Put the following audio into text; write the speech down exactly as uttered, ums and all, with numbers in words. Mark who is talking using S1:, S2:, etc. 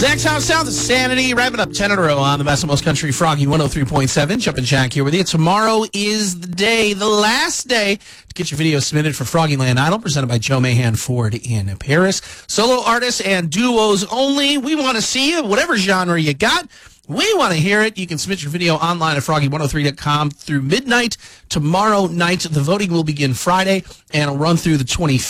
S1: Zach's House Sounds of Sanity, wrapping up ten in a row on the best of most country. Froggy one oh three point seven. Jumpin' Jack here with you. Tomorrow is the day, the last day, to get your video submitted for Froggyland Idol, presented by Joe Mahan Ford in Paris. Solo artists and duos only. We want to see you, whatever genre you got. We want to hear it. You can submit your video online at froggy one oh three dot com through midnight tomorrow night. The voting will begin Friday and it'll run through the twenty-fifth.